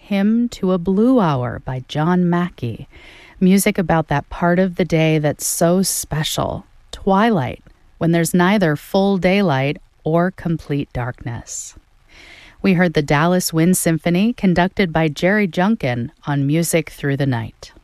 Hymn to a Blue Hour by John Mackey. Music about that part of the day that's so special, twilight, when there's neither full daylight or complete darkness. We heard the Dallas Wind Symphony conducted by Jerry Junkin on Music Through the Night.